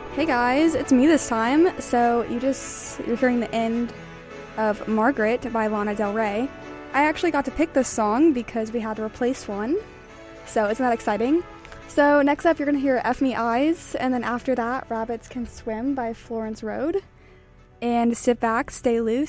Hey guys, it's me this time. So you're hearing the end of Margaret by Lana Del Rey. I actually got to pick this song because we had to replace one. So isn't that exciting? So next up you're going to hear F Me Eyes, and then after that Rabbits Can Swim by Florence Road. And sit back, stay loose,